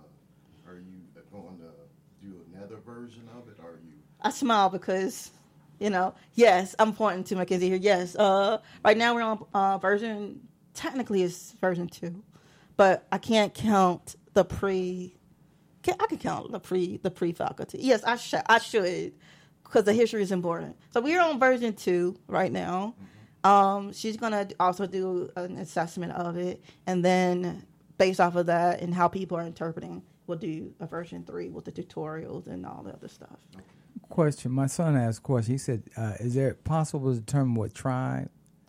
Uh, are you going to do another version of it? Or are you? I smile because, you know, yes, I'm pointing to Mackenzie here. Yes, uh, right now we're on uh, version. Technically, it's version two, but I can't count the pre. Can, I can count the pre the pre faculty. Yes, I should. I should, because the history is important. So we're on version two right now. Mm-hmm. Um, she's gonna also do an assessment of it, and then based off of that and how people are interpreting, we'll do a version three with the tutorials and all the other stuff. Question. My son asked a question. He said, uh, "Is it possible to determine what tribe?"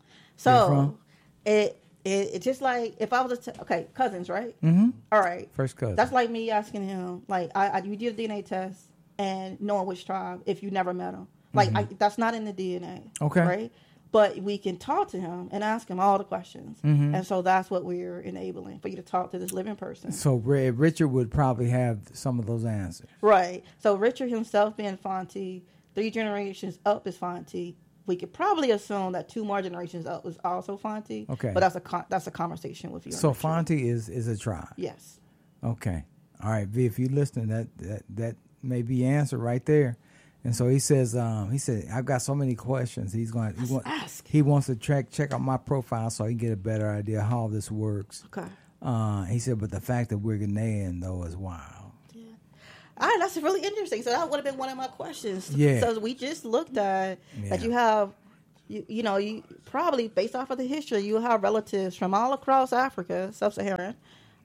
So it, it it just like if I was to t- okay cousins, right? Mm-hmm. All right, first cousin. That's like me asking him, like, I, I you did a D N A test and knowing which tribe if you never met him. Like, mm-hmm. I, that's not in the D N A. Okay. Right? But we can talk to him and ask him all the questions. Mm-hmm. And so that's what we're enabling, for you to talk to this living person. So Richard would probably have some of those answers. Right. So Richard himself being Fonte, three generations up is Fonte. We could probably assume that two more generations up was also Fonte. Okay. But that's a con- that's a conversation with you. So Fonte is, is a tribe? Yes. Okay. All right, V, if you're listening, that, that, that may be answer right there. And so he says, um, he said, I've got so many questions. He's going. He, want, ask. he wants to check check out my profile so he can get a better idea how this works. Okay. Uh, he said, but the fact that we're Ghanaian though is wild. Yeah. All right, that's really interesting. So that would have been one of my questions. Yeah. So we just looked at Yeah. that you have, you, you know, you probably based off of the history, you have relatives from all across Africa, sub-Saharan.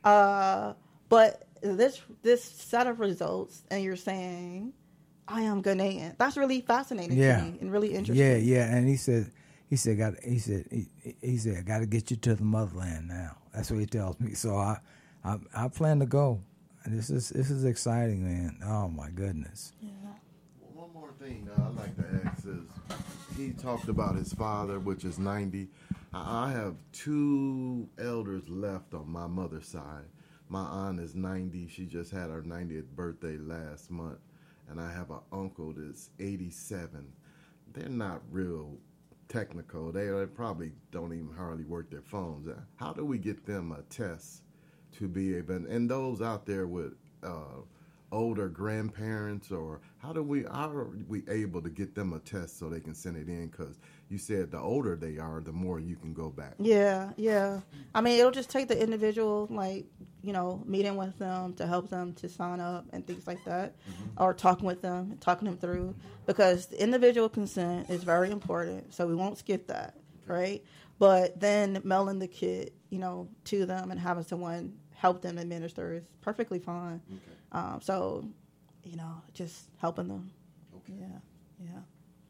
Uh, but this this set of results, and you're saying, I am Ghanaian. That's really fascinating Yeah. to me and really interesting. Yeah, yeah. And he said, he said, got. He said, he, he said, I got to get you to the motherland now. That's what he tells me. So I, I, I plan to go. And this is this is exciting, man. Oh my goodness. Yeah. One more thing uh, I'd like to ask is, he talked about his father, which is ninety. I I have two elders left on my mother's side. My aunt is ninety. She just had her ninetieth birthday last month. And I have an uncle that's eighty-seven. They're not real technical. They, they probably don't even hardly work their phones. How do we get them a test to be able, and those out there with uh, older grandparents, or how do we, how are we able to get them a test so they can send it in? Because you said the older they are, the more you can go back. Yeah, yeah. I mean, it'll just take the individual, like, you know, meeting with them to help them to sign up and things like that, mm-hmm. or talking with them, talking them through, because the individual consent is very important. So we won't skip that, right? But then mailing the kit, you know, to them and having someone help them administer is perfectly fine. Okay. Um, so, you know, just helping them. Okay. Yeah, yeah,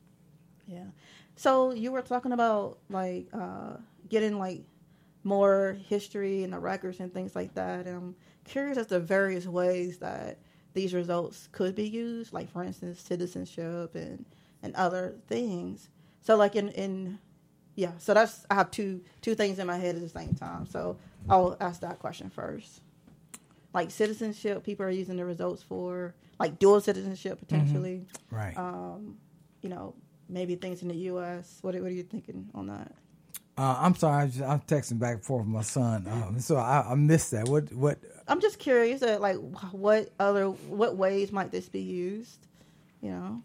yeah. So you were talking about like uh, getting like more history and the records and things like that. And I'm curious as to various ways that these results could be used, like for instance, citizenship and, and other things. So like in, in yeah, so that's, I have two two things in my head at the same time. So I'll ask that question first. Like citizenship, people are using the results for, like dual citizenship potentially. Mm-hmm. Right. Um, you know, maybe things in the U S. What, what are you thinking on that? Uh, I'm sorry, I'm, just, I'm texting back and forth with my son, um, so I, I missed that. What? What? I'm just curious that like what other what ways might this be used? You know.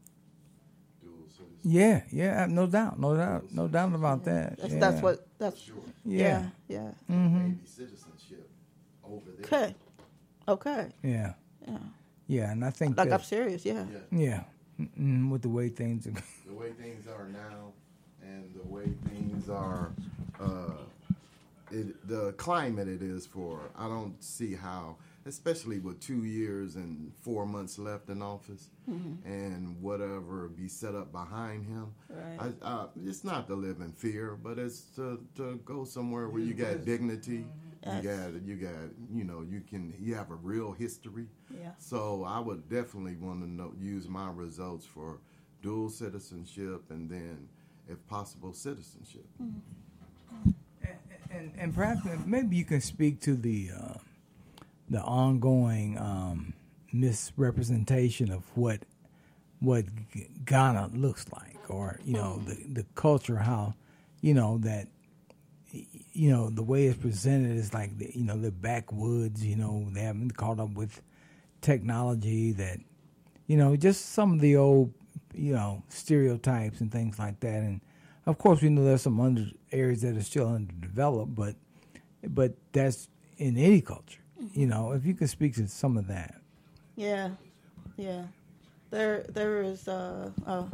Yeah, yeah, no doubt, no doubt, no doubt about Yeah. that. That's, yeah. that's what that's. Sure. Yeah, yeah. Mm-hmm. Maybe citizenship over there. Okay. Okay. Yeah, Yeah. yeah, and I think Like that, I'm serious. Yeah. Yeah. yeah, mm, with the way things are. The way things are now, and the way things are, uh, it, the climate it is for, I don't see how, especially with two years and four months left in office, mm-hmm. and whatever be set up behind him. Right. I, uh, it's not to live in fear, but it's to, to go somewhere where you got dignity. Yes. You got, you got, you know, you can, you have a real history. Yeah. So I would definitely want to know, use my results for dual citizenship, and then, if possible, citizenship. Mm-hmm. And, and, and perhaps maybe you can speak to the uh, the ongoing um, misrepresentation of what what G- Ghana looks like, or you know the the culture, how you know that you know the way it's presented is like the, you know the backwoods. You know they haven't caught up with technology. That you know just some of the old you know stereotypes and things like that. And of course, we know there's some under areas that are still underdeveloped, but but that's in any culture. You know, if you could speak to some of that. Yeah. Yeah. There. There is. Uh. uh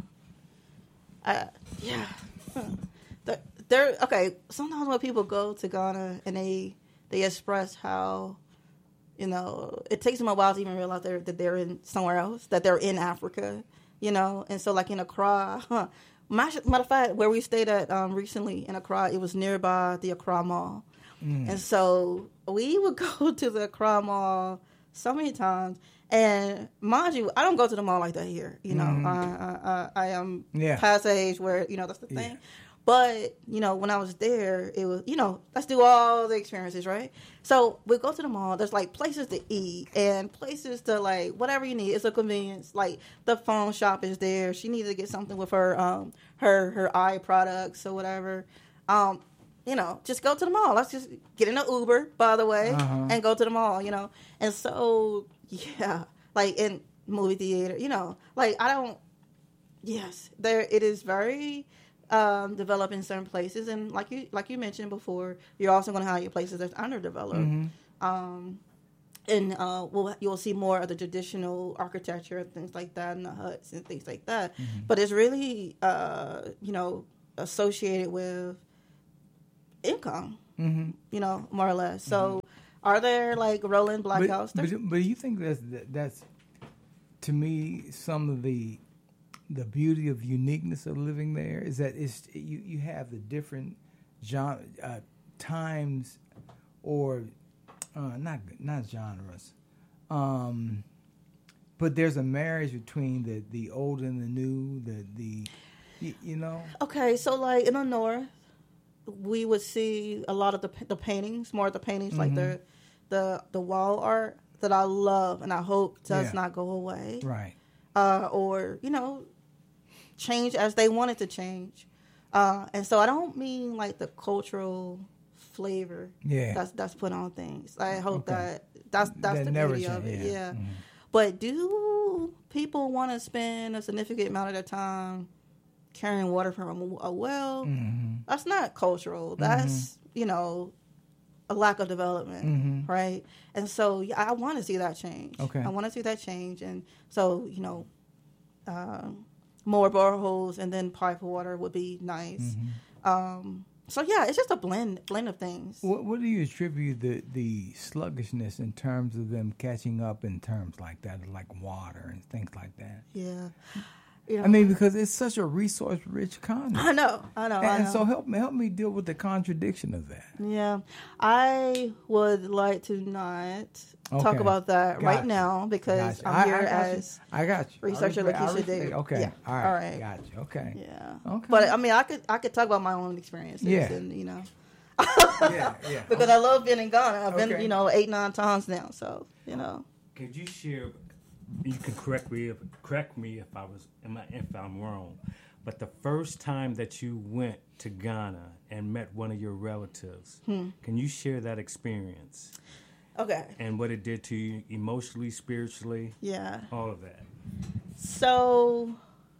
I, yeah. There, there. Okay. Sometimes when people go to Ghana and they they express how, you know, it takes them a while to even realize they're, that they're in somewhere else, that they're in Africa. You know, and so like in Accra, huh, matter of fact, where we stayed at um, recently in Accra, it was nearby the Accra Mall. Mm. And so we would go to the Accra Mall so many times. And mind you, I don't go to the mall like that here. You know, mm. I, I, I am yeah. past age where, you know, that's the yeah. thing. But, you know, when I was there, it was, you know, let's do all the experiences, right? So we go to the mall. There's, like, places to eat and places to, like, whatever you need. It's a convenience. Like, the phone shop is there. She needed to get something with her um, her, her eye products or whatever. Um, you know, just go to the mall. Let's just get in an Uber, by the way, uh-huh. and go to the mall, you know. And so, yeah, like, and movie theater. You know, like I don't. Yes, there it is very um, developed in certain places, and like you like you mentioned before, you're also going to have your places that's underdeveloped. Mm-hmm. Um, and uh, we'll, you'll see more of the traditional architecture and things like that, and the huts and things like that. Mm-hmm. But it's really, uh, you know, associated with income, mm-hmm. you know, more or less. So, mm-hmm. are there like rolling blackouts? But, but, but you think that's that's to me some of the the beauty of uniqueness of living there is that it's you you have the different genre, uh, times or uh, not not genres, um, but there's a marriage between the, the old and the new, the the you, you know. Okay, so like in the north, we would see a lot of the the paintings, more of the paintings, mm-hmm. like the the the wall art that I love and I hope does yeah. not go away, right? Uh, or you know, change as they want it to change. Uh, and so I don't mean like the cultural flavor yeah. that's that's put on things. I hope okay. that that's that's that the beauty change, of it. Yeah. yeah. Mm-hmm. But do people want to spend a significant amount of their time carrying water from a, a well? Mm-hmm. That's not cultural. That's, mm-hmm. you know, a lack of development, mm-hmm. right? And so yeah, I want to see that change. Okay. I want to see that change. And so, you know, um, more boreholes and then pipe water would be nice. Mm-hmm. Um, so yeah, it's just a blend blend of things. What, what do you attribute the, the sluggishness in terms of them catching up in terms like that, like water and things like that? Yeah. You know, I mean, because it's such a resource-rich continent. I know, I know, and, I know. And so help me, help me deal with the contradiction of that. Yeah, I would like to not okay. talk about that got right you. now because I'm I, here I as you. I got you. researcher Lakeisha Davis. Okay, yeah. all right, all right, got you. Okay, yeah, okay. But I mean, I could I could talk about my own experiences. Yeah. And, you know. yeah, yeah. Because okay. I love being in Ghana. I've okay. been, you know, eight nine times now. So you know. Could you share? You can correct me if correct me if I was if I'm wrong, but the first time that you went to Ghana and met one of your relatives, hmm. can you share that experience? Okay. And what it did to you emotionally, spiritually? Yeah. All of that. So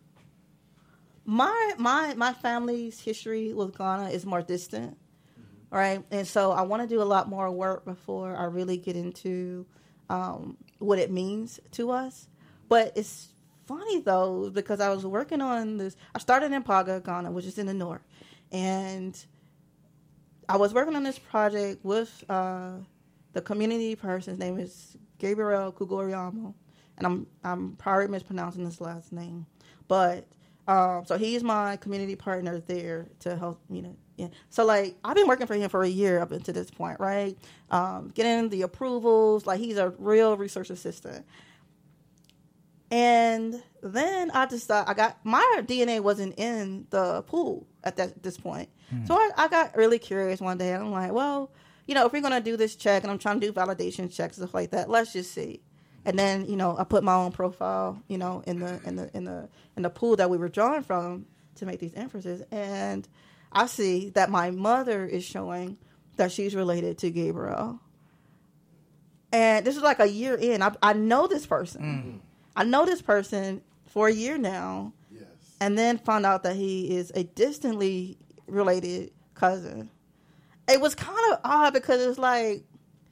my my my family's history with Ghana is more distant, mm-hmm. right? And so I want to do a lot more work before I really get into um, what it means to us. But it's funny though because I was working on this. I started in Paga, Ghana, which is in the north, and I was working on this project with uh, the community person's name is Gabriel Kugoriamo, and I'm I'm probably mispronouncing his last name, but um, so he's my community partner there to help you know. Yeah. So like I've been working for him for a year up until this point, right? Um, getting the approvals, like he's a real research assistant. And then I decided I got my D N A wasn't in the pool at that this point, mm. so I, I got really curious one day. And I'm like, well, you know, if we're gonna do this check, and I'm trying to do validation checks and stuff like that, let's just see. And then you know, I put my own profile, you know, in the in the in the in the pool that we were drawing from to make these inferences, and I see that my mother is showing that she's related to Gabriel. And this is like a year in. I, I know this person. Mm. I know this person for a year now. Yes. And then found out that he is a distantly related cousin. It was kind of odd because it's like,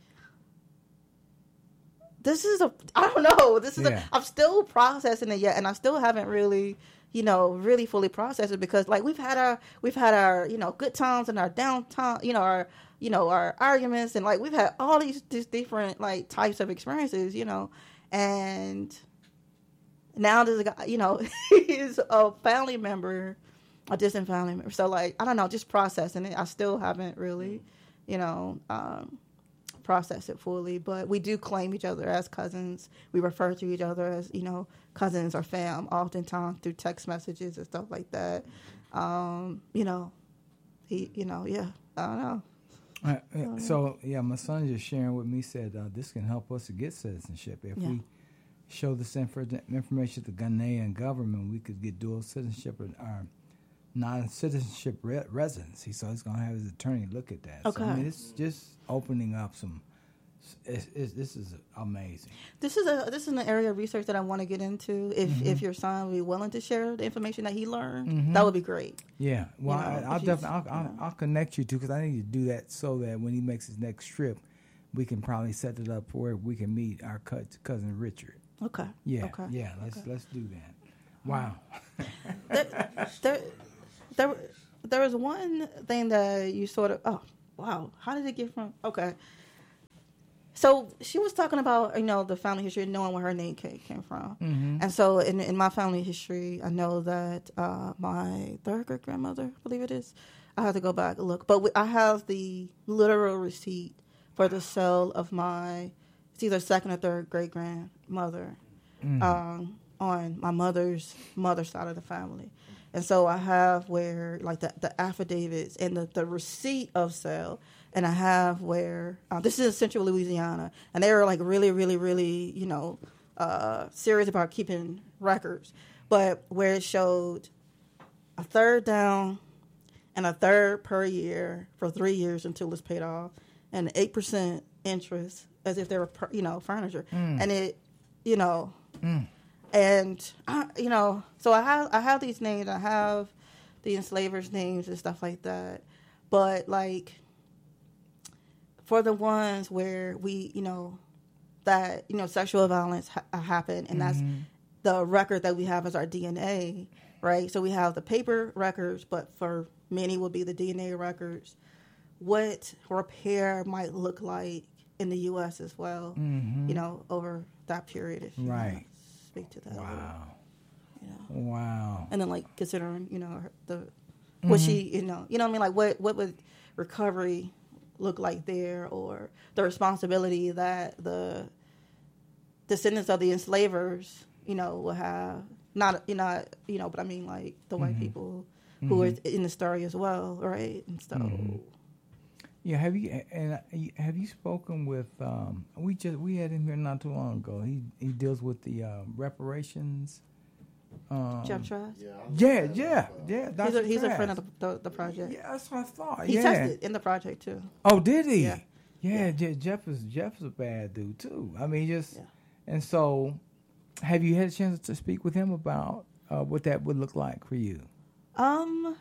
this is a, I don't know. This is yeah. a, I'm still processing it yet. And I still haven't really... you know, really fully process it because, like, we've had our, we've had our, you know, good times and our down time, you know, our, you know, our arguments and like we've had all these, these different like types of experiences, you know, and now there's a guy, you know, he's a family member, a distant family member. So like, I don't know, just processing it. I still haven't really, you know, um, process it fully, but we do claim each other as cousins. We refer to each other as, you know, cousins or fam, oftentimes through text messages and stuff like that. Um, you know, he, you know, yeah, I don't know. Uh, uh, so, yeah, my son just sharing with me said uh, this can help us to get citizenship. If yeah. we show this infor- information to the Ghanaian government, we could get dual citizenship or uh, non-citizenship re- residency. So he's going to have his attorney look at that. Okay. So, I mean, it's just opening up some it's, it's, this is amazing. This is a this is an area of research that I want to get into. If Mm-hmm. if your son would be willing to share the information that he learned, Mm-hmm. that would be great. Yeah, well, You know, I, I'll if you- definitely I'll, I'll, you know. I'll connect you to because I need to do that so that when he makes his next trip, we can probably set it up where we can meet our cous- cousin Richard. Okay. Yeah, Okay. yeah. Let's Okay. let's do that. Wow. there, there, there, there was one thing that you sort of, oh, wow, how did it get from, okay. So she was talking about, you know, the family history, knowing where her name came, came from. Mm-hmm. And so in, in my family history, I know that uh, my third great-grandmother, I believe it is, I have to go back and look. But we, I have the literal receipt for the sale of my, it's either second or third great-grandmother. Mm-hmm. Um, on my mother's mother's side of the family. And so I have where, like, the, the affidavits and the, the receipt of sale, and I have where, uh, this is in Central Louisiana, and they were, like, really, really, really, you know, uh, serious about keeping records, but where it showed a third down and a third per year for three years until it's paid off, and eight percent interest as if they were, per, you know, furniture. Mm. And it, you know... Mm. And I, you know, so I have I have these names. I have the enslavers' names and stuff like that. But like, for the ones where we, you know, that you know sexual violence ha- happened, and that's Mm-hmm. the record that we have as our D N A, right? So we have the paper records, but for many will be the D N A records. What repair might look like in the U S as well, Mhm. you know, over that period. If you Right. wanna speak to that. a little, Wow. you know. Wow. And then like considering, you know, her- the what she, you know, you know what I mean, like what what would recovery look like there, or the responsibility that the descendants of the enslavers, you know, will have. Not you know, you know, but I mean like the white people who are in the story as well, right? And so Yeah, have you and uh, have you spoken with? Um, we just we had him here not too long ago. He he deals with the uh, reparations. Um, Jeff Trask. Yeah, Yeah, yeah, yeah. He's Doctor a, he's a Trask. friend of the, the, the project. Yeah, that's what I thought. He yeah. tested in the project too. Oh, did he? Yeah. Yeah, Je- Jeff is Jeff is a bad dude too. I mean, just Yeah. and so, have you had a chance to speak with him about uh, what that would look like for you? Um,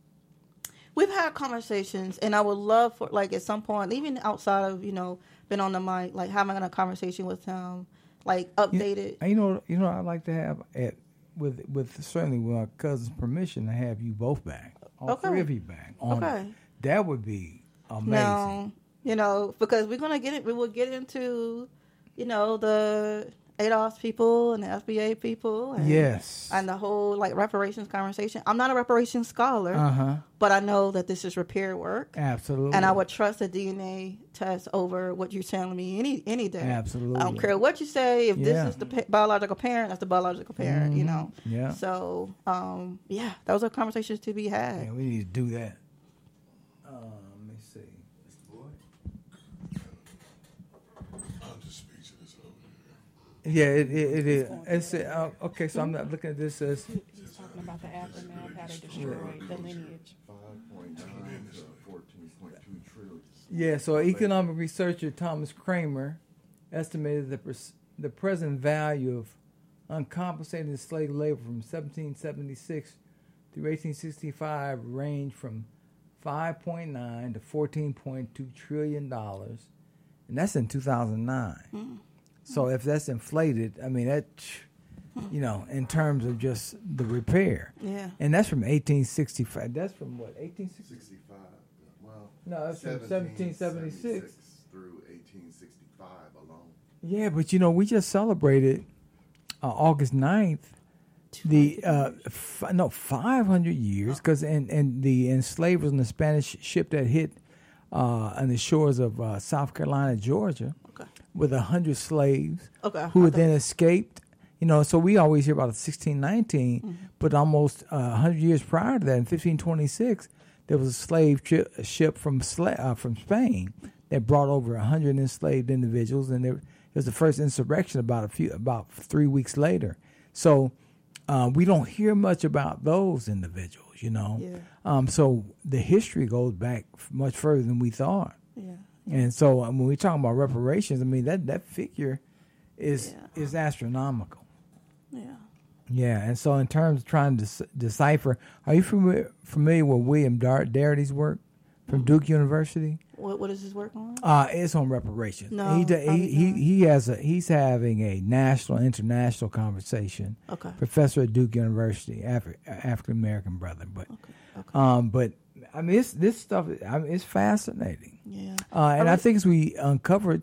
we've had conversations, and I would love for like at some point, even outside of you know, been on the mic, like having a conversation with him, like updated. You know, you know, I'd like to have at with with certainly with our cousin's permission to have you both back, all Okay. three of you back. On Okay. it. That would be amazing. Now, you know, because we're gonna get it. We will get into, you know, the A D O S people and the F B A people. And, Yes. And the whole like reparations conversation. I'm not a reparations scholar, Uh huh. but I know that this is repair work. Absolutely. And I would trust a D N A test over what you're telling me any any day. Absolutely. I don't care what you say. If Yeah. this is the pa- biological parent, that's the biological parent. You Mhm. know. Yeah. So, um, yeah, those are conversations to be had. Yeah, we need to do that. Um, let me see. I'm just speechless over Yeah, it, it, it is. It's, uh, okay, so I'm not looking at this as. He's talking about the aftermath, how they destroyed the lineage. five point nine to fourteen point two trillion. Yeah, so economic researcher Thomas Kramer estimated the pres- the present value of uncompensated slave labor from seventeen seventy-six through eighteen sixty-five ranged from five point nine to fourteen point two trillion dollars, and that's in two thousand nine. So if that's inflated, I mean that, you know, in terms of just the repair, Yeah. and that's from eighteen sixty-five. That's from what eighteen sixty? sixty-five. Well, No, that's from seventeen seventy-six. through eighteen sixty-five alone. Yeah, but you know, we just celebrated uh, August ninth, the uh, f- no five hundred years, because and and the enslavers on the Spanish ship that hit uh, on the shores of uh, South Carolina, Georgia, Okay. with a hundred slaves Okay. who I had then thought- escaped. You know, so we always hear about sixteen nineteen, but almost uh, one hundred years prior to that, in fifteen twenty-six, there was a slave tri- a ship from Sla- uh, from Spain that brought over one hundred enslaved individuals, and there, it was the first insurrection about a few about three weeks later. So uh, we don't hear much about those individuals, you know. Yeah. Um, so the history goes back f- much further than we thought. Yeah. And so um, when we talk about reparations, I mean that that figure is Yeah. is astronomical. Yeah. Yeah, and so in terms of trying to dec- decipher, are you familiar, familiar with William Dar- Darity's work from Duke University? What What is his work on? Uh, it's on reparations. No, he, d- probably he he not. he has a he's having a national international conversation. Okay. Professor at Duke University, Afri- African American brother, but Okay. Okay. um, but I mean, it's, this stuff, I mean, it's fascinating. Yeah. Uh, and I I, re- think as we uncover